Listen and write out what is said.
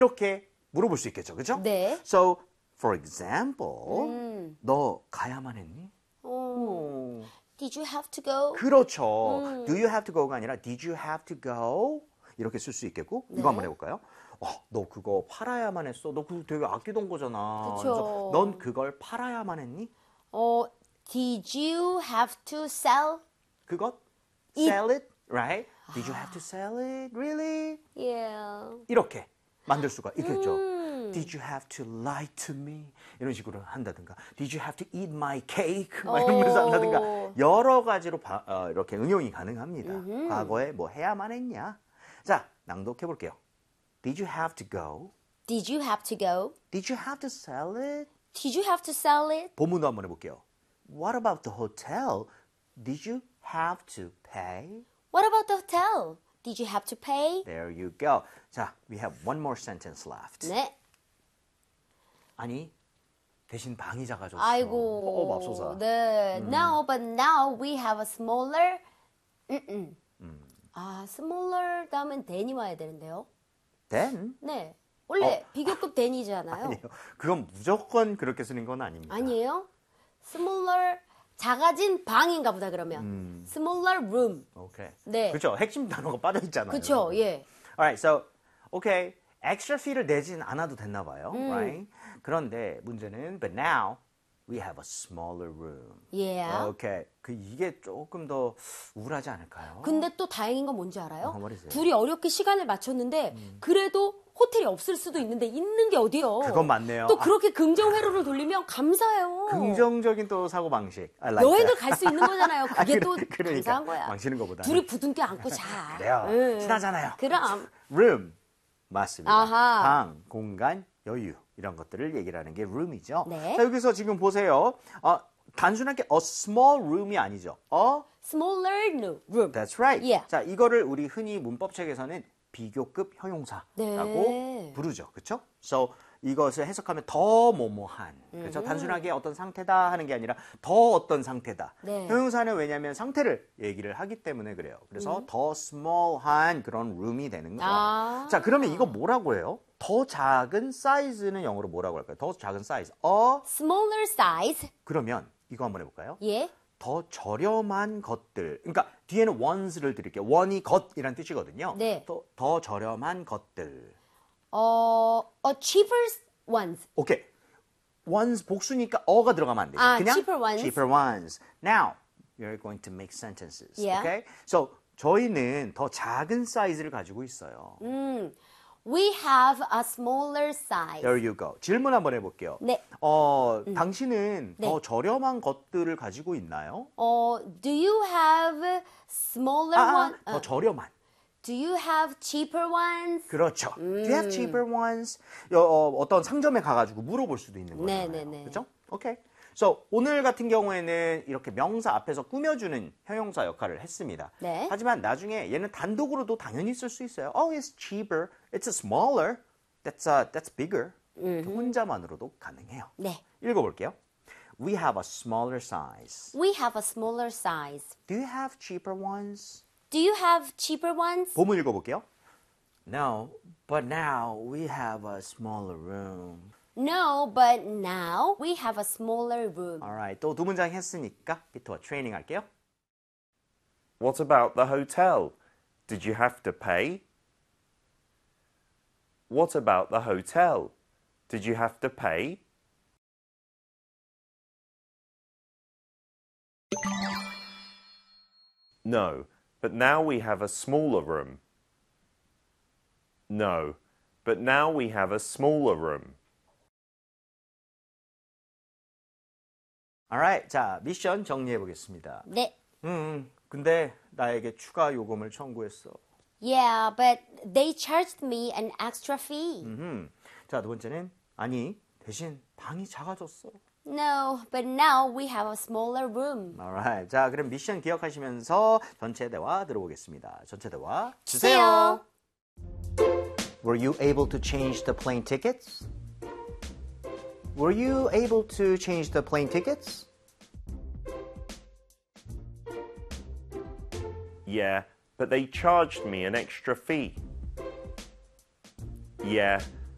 이렇게 물어볼 수 있겠죠, 그렇죠? 네. So, for example, 너 가야만 했니? Did you have to go? 그렇죠. Do you have to go가 아니라 Did you have to go? 이렇게 쓸 수 있겠고 네. 이거 한번 해볼까요? 너 그거 팔아야만 했어. 너 그거 되게 아끼던 거잖아. 그쵸. 그래서 넌 그걸 팔아야만 했니? Did you have to sell? 그것? Sell it, right? Did you have to sell it? Really? Yeah. 이렇게 만들 수가 있겠죠. Did you have to lie to me? 이런 식으로 한다든가 Did you have to eat my cake? 막 이러면서 한다든가 여러 가지로 이렇게 응용이 가능합니다. 과거에 뭐 해야만 했냐? 자, 낭독해 볼게요. Did you have to go? Did you have to go? Did you have to sell it? Did you have to sell it? 본문도 한번 해볼게요. What about the hotel? Did you have to pay? What about the hotel? Did you have to pay? There you go. 자, we have one more sentence left. 네. 아니, 대신 방이 작아졌어. 아이고. 맙소사. 네. Now, but now we have a smaller. smaller 다음엔 than이 와야 되는데요. Then? 네. 원래 비교급 than이잖아요. 아니요. 그건 무조건 그렇게 쓰는 건 아닙니다. 아니에요? smaller 작아진 방인가 보다 그러면. smaller room. 오케이. 네. 그렇죠. 핵심 단어가 빠져 있잖아요. 그렇죠. 예. Alright, so okay. extra fee를 내진 않아도 됐나 봐요. Right? 그런데 문제는 but now we have a smaller room. Yeah. Okay. 이게 조금 더 우울하지 않을까요? 근데 또 다행인 건 뭔지 알아요? what is it? 둘이 어렵게 시간을 맞췄는데 그래도 호텔이 없을 수도 있는데 있는 게 어디요? 그건 맞네요. 또 그렇게 긍정 회로를 돌리면 감사해요. 긍정적인 또 사고 방식. I like 여행을 that. 갈 수 있는 거잖아요. 그게 또 그러니까, 감사한 거야. 망치는 것보다. 둘이 부둥켜 안고 자. 그래요. 친하잖아요. 그럼. room 맞습니다. 아하. 방, 공간, 여유 이런 것들을 얘기를 하는 게 room이죠. 네. 자, 여기서 지금 보세요. 단순하게 a small room이 아니죠. smaller room. That's right. Yeah. 자, 이거를 우리 흔히 문법책에서는 비교급 형용사라고 네. 부르죠. 그렇죠? So 이것을 해석하면 더 뭐뭐한. 그렇죠? 단순하게 어떤 상태다 하는 게 아니라 더 어떤 상태다. 네. 형용사는 왜냐하면 상태를 얘기를 하기 때문에 그래요. 그래서 더 small한 그런 room이 되는 거예요. 자, 그러면 이거 뭐라고 해요? 더 작은 사이즈는 영어로 뭐라고 할까요? 더 작은 사이즈. smaller size. 그러면 이거 한번 해볼까요? 예. 더 저렴한 것들. 그러니까 뒤에는 ones를 드릴게요. one이 것이란 뜻이거든요. 네. 더 저렴한 것들. cheaper ones. 오케이. ones 복수니까 어가 들어가면 안 되죠. 그냥 cheaper ones. cheaper ones. Now, you're going to make sentences. Yeah. Okay? So, 저희는 더 작은 사이즈를 가지고 있어요. We have a smaller size. There you go. 질문 한번 해볼게요. 네. 당신은 네. 더 저렴한 것들을 가지고 있나요? Do you have smaller one? 더 저렴한. Do you have cheaper ones? 그렇죠. Do you have cheaper ones? 어떤 상점에 가가지고 물어볼 수도 있는 거예요. 네네네. 그렇죠? 오케이. So, 오늘 같은 경우에는 이렇게 명사 앞에서 꾸며주는 형용사 역할을 했습니다. 네. 하지만 나중에 얘는 단독으로도 당연히 쓸 수 있어요. Oh, it's cheaper. It's smaller. That's bigger. 혼자만으로도 가능해요. 네. 읽어볼게요. We have a smaller size. We have a smaller size. Do you have cheaper ones? Do you have cheaper ones? 본문 읽어볼게요. No, but now we have a smaller room. No, but now we have a smaller room. Alright, 또 두 문장 했으니까 비트와 트레이닝 할게요. What about the hotel? Did you have to pay? What about the hotel? Did you have to pay? No, but now we have a smaller room. No, but now we have a smaller room. Alright, 자, 미션 정리해 보겠습니다. 네. 근데 나에게 추가 요금을 청구했어. Yeah, but they charged me an extra fee. 자, 두 번째는 아니, 대신 방이 작아졌어. No, but now we have a smaller room. Alright, 자, 그럼 미션 기억하시면서 전체 대화 들어보겠습니다. 전체 대화 주세요. Were you able to change the plane tickets? Were you able to change the plane tickets? Yeah, but they charged me an extra fee. Yeah,